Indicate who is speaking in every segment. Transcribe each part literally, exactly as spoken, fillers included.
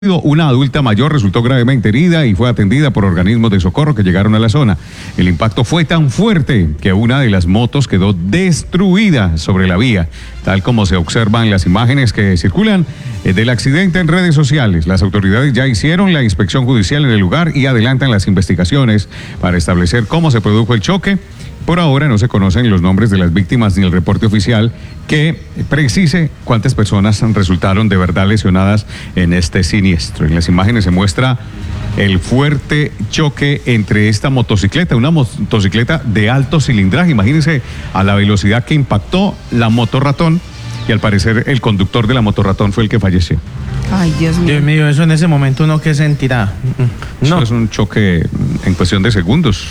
Speaker 1: Una adulta mayor resultó gravemente herida y fue atendida por organismos de socorro que llegaron a la zona. El impacto fue tan fuerte que una de las motos quedó destruida sobre la vía, tal como se observan las imágenes que circulan del accidente en redes sociales. Las autoridades ya hicieron la inspección judicial en el lugar y adelantan las investigaciones para establecer cómo se produjo el choque. Por ahora no se conocen los nombres de las víctimas ni el reporte oficial que precise cuántas personas resultaron de verdad lesionadas en este siniestro. En las imágenes se muestra el fuerte choque entre esta motocicleta, una motocicleta de alto cilindraje. Imagínense a la velocidad que impactó la motorratón y al parecer el conductor de la motorratón fue el que falleció.
Speaker 2: Ay, Dios mío.
Speaker 3: Dios mío, eso en ese momento uno qué sentirá.
Speaker 1: No. Eso
Speaker 3: No,
Speaker 1: es un choque en cuestión de segundos.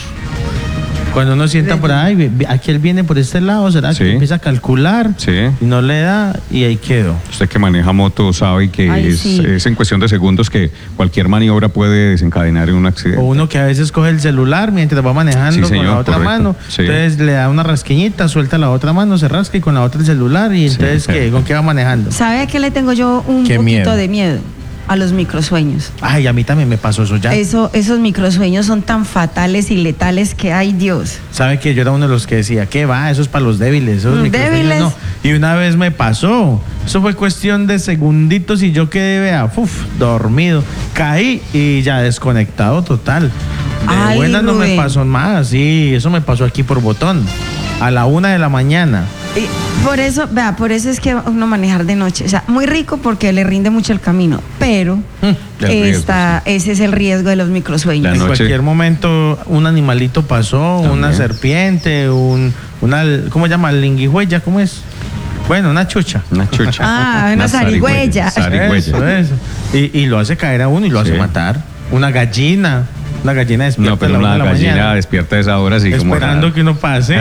Speaker 3: cuando uno sienta por ahí, aquí él viene por este lado, será
Speaker 1: Sí.
Speaker 3: que empieza a calcular
Speaker 1: Sí.
Speaker 3: y no le da y ahí quedó.
Speaker 1: Usted que maneja moto sabe que
Speaker 2: Ay,
Speaker 1: es,
Speaker 2: sí.
Speaker 1: es en cuestión de segundos que cualquier maniobra puede desencadenar en un accidente.
Speaker 3: O uno que a veces coge el celular mientras va manejando
Speaker 1: Sí,
Speaker 3: con la
Speaker 1: señor,
Speaker 3: otra
Speaker 1: correcto.
Speaker 3: mano,
Speaker 1: Sí.
Speaker 3: entonces le da una rasquiñita, suelta la otra mano, se rasca y con la otra el celular y entonces
Speaker 1: Sí.
Speaker 3: ¿qué? ¿Con qué va manejando?
Speaker 2: ¿Sabe a qué le tengo yo un
Speaker 3: Qué
Speaker 2: poquito
Speaker 3: miedo.
Speaker 2: de miedo? A los microsueños.
Speaker 3: Ay, a mí también me pasó eso ya.
Speaker 2: Eso, esos microsueños son tan fatales y letales que, ay Dios.
Speaker 3: ¿Sabe que yo era uno de los que decía, ¿qué va? Eso es para los débiles. Esos
Speaker 2: Mm,
Speaker 3: microsueños
Speaker 2: débiles.
Speaker 3: no. Y una vez me pasó. Eso fue cuestión de segunditos y yo quedé, vea, uf, dormido. Caí y ya desconectado total. De
Speaker 2: Ay,
Speaker 3: buenas no me
Speaker 2: Rubén.
Speaker 3: pasó más. Sí, eso me pasó aquí por Botón. A la una de la mañana.
Speaker 2: Y por eso, vea, por eso es que uno manejar de noche. O sea, muy rico porque le rinde mucho el camino, pero
Speaker 3: Mm,
Speaker 1: el riesgo,
Speaker 2: esta, ese es el riesgo de los microsueños.
Speaker 1: La
Speaker 3: En
Speaker 1: noche.
Speaker 3: cualquier momento un animalito pasó,
Speaker 1: También.
Speaker 3: una serpiente, un, una, ¿cómo se llama? Lingüihuella, ¿cómo es? Bueno, una chucha.
Speaker 1: Una chucha.
Speaker 2: Ah, una zarigüeya.
Speaker 1: Zarigüeya.
Speaker 3: Eso, eso. Y, y lo hace caer a uno y lo hace
Speaker 1: Sí.
Speaker 3: matar. Una gallina. Una gallina despierta
Speaker 1: No, pero
Speaker 3: a la una
Speaker 1: una
Speaker 3: de la
Speaker 1: gallina
Speaker 3: mañana,
Speaker 1: despierta a esa hora así como
Speaker 3: esperando
Speaker 1: nada.
Speaker 3: que uno pase.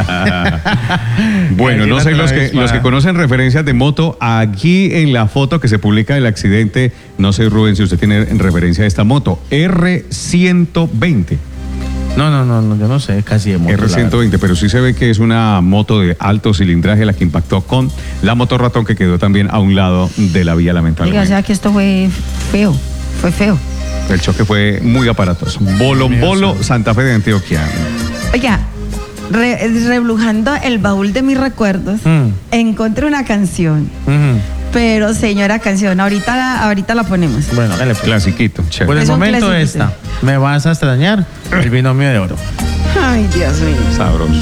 Speaker 1: Bueno, no sé,
Speaker 3: Gallina
Speaker 1: los que,
Speaker 3: travespada.
Speaker 1: los que conocen referencias de moto, aquí en la foto que se publica del accidente, no sé, Rubén, si usted tiene en referencia a esta moto, R ciento veinte.
Speaker 3: No, no, no, no, yo no sé casi de moto.
Speaker 1: R ciento veinte, pero sí se ve que es una moto de alto cilindraje la que impactó con la motorratón que quedó también a un lado de la vía,
Speaker 2: Oiga, o
Speaker 1: lamentablemente.
Speaker 2: sea que esto fue feo, fue feo.
Speaker 1: El choque fue muy aparatoso. Bolombolo, Santa Fe de Antioquia.
Speaker 2: Oiga, re- reblujando el baúl de mis recuerdos,
Speaker 3: Mm.
Speaker 2: encontré una canción.
Speaker 3: Ujú.
Speaker 2: Pero señora canción, ahorita la, ahorita la ponemos.
Speaker 3: Bueno, dale pues.
Speaker 1: Clasiquito,
Speaker 3: Por
Speaker 1: chévere.
Speaker 3: el
Speaker 2: Es un
Speaker 3: momento
Speaker 2: clasiquito.
Speaker 3: esta. Me vas a extrañar el binomio de oro.
Speaker 2: Ay, Dios mío.
Speaker 1: Sabroso.